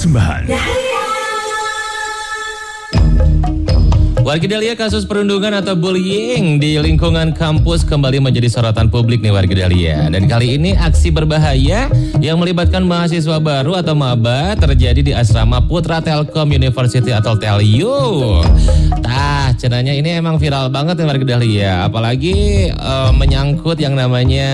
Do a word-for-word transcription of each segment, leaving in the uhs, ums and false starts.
persembahan. Warga Dahlia, kasus perundungan atau bullying di lingkungan kampus kembali menjadi sorotan publik nih warga Dahlia. Dan kali ini aksi berbahaya yang melibatkan mahasiswa baru atau maba terjadi di asrama Putra Telkom University atau Telyu. Tah, cenanya ini emang viral banget nih warga Dahlia. Apalagi uh, menyangkut yang namanya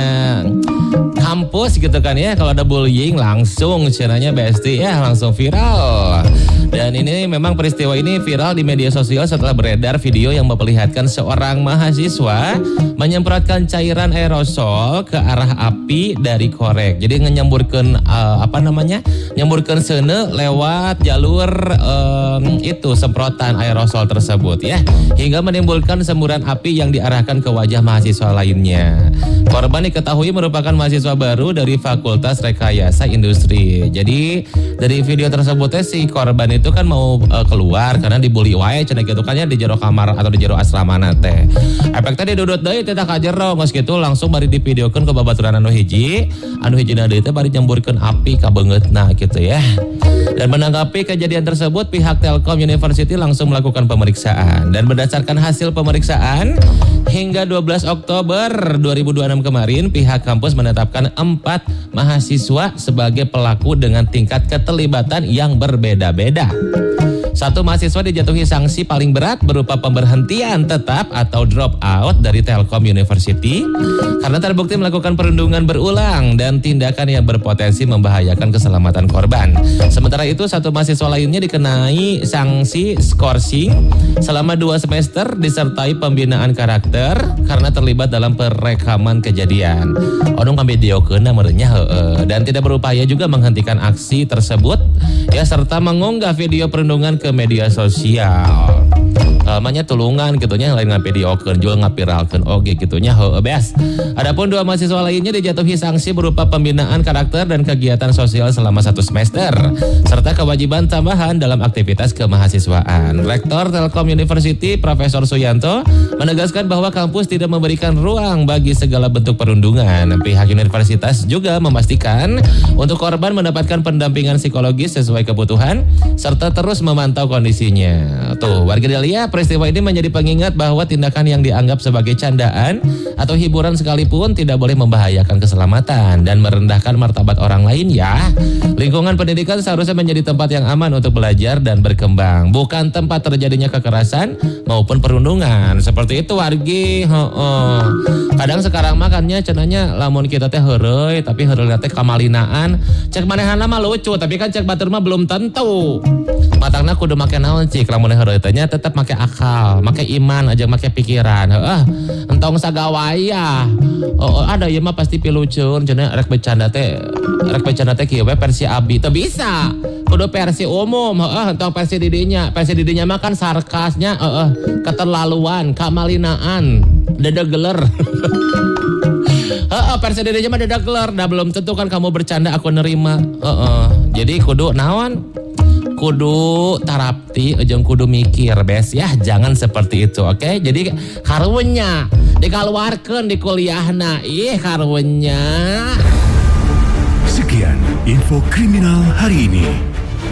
kampus gitu kan ya. Kalau ada bullying langsung cenanya besti ya langsung viral. Dan ini memang peristiwa ini viral di media sosial setelah beredar video yang memperlihatkan seorang mahasiswa menyemprotkan cairan aerosol ke arah api dari korek. Jadi nyemburkeun uh, apa namanya? Nyemburkeun seuneu lewat jalur um, itu semprotan aerosol tersebut ya, hingga menimbulkan semburan api yang diarahkan ke wajah mahasiswa lainnya. Korban diketahui merupakan mahasiswa baru dari Fakultas Rekayasa Industri. Jadi dari video tersebutnya si korban itu kan mau uh, keluar karena dibully wae cenah gitu kan ya di jero kamar atau di jero asrama teh. Efeknya didudut deui teh ka jero geus kitu langsung bari divideokeun ke babaturan anu hiji. Anu hijina deui teh bari nyemburkeun api ka beungeutna gitu ya. Dan menanggapi kejadian tersebut, pihak Telkom University langsung melakukan pemeriksaan. Dan berdasarkan hasil pemeriksaan, hingga dua belas Oktober dua ribu dua puluh enam kemarin, pihak kampus menetapkan empat mahasiswa sebagai pelaku dengan tingkat keterlibatan yang berbeda-beda. Satu mahasiswa dijatuhi sanksi paling berat berupa pemberhentian tetap atau drop out dari Telkom University karena terbukti melakukan perundungan berulang dan tindakan yang berpotensi membahayakan keselamatan korban. Sementara itu, satu mahasiswa lainnya dikenai sanksi skorsing selama dua semester disertai pembinaan karakter karena terlibat dalam perekaman kejadian. Odong pamvidiokeun namanya heueuh dan tidak berupaya juga menghentikan aksi tersebut ya, serta mengunggah video perundungan ke media sosial. Namanya tulungan gitunya lain ngavideokeun juga ngapiralkeun oge gitunya heueuh beas. Adapun dua mahasiswa lainnya dijatuhi sanksi berupa pembinaan karakter dan kegiatan sosial selama satu semester serta kewajiban tambahan dalam aktivitas kemahasiswaan. Rektor Telkom University Profesor Suyanto menegaskan bahwa kampus tidak memberikan ruang bagi segala bentuk perundungan. Pihak universitas juga memastikan untuk korban mendapatkan pendampingan psikologis sesuai kebutuhan serta terus memantau kondisinya. Tuh, warga Dahlia, peristiwa ini menjadi pengingat bahwa tindakan yang dianggap sebagai candaan atau hiburan sekalipun tidak boleh membahayakan keselamatan dan merendahkan martabat orang lain ya. Lingkungan pendidikan seharusnya menjadi tempat yang aman untuk belajar dan berkembang, bukan tempat terjadinya kekerasan maupun perundungan. Seperti itu wargi. Heeh. Kadang sekarang makannya cenanya lamun kita teh heureuy tapi heureuy teh kamalinaan. Cek manehana mah lucu tapi kan cek batur mah belum tentu. Matangna kudu make naon cik lamun heureuy teh nya tetep make akal, make iman aja, make pikiran. Heeh. Entong sagawaya. Oh, ada ieu mah pasti piluceun cenah rek bercanda teh. Rek bercanda teh kieu we versi abi teu bisa. Kudu versi umum. Heeh, entong versi didinya. Versi didinya mah kan sarkasnya, heeh, keterlaluan, kamalinaan, dedegeler. Heeh, versi didinya mah dedegeler. Dah belum tentu kan kamu bercanda aku nerima. Heeh. Jadi kudu naon? Kudu tarapti, ujung kudu mikir bes ya, jangan seperti itu, oke? Okay? Jadi karunya dikeluarkan di kuliahna, ih karunya. Sekian info kriminal hari ini.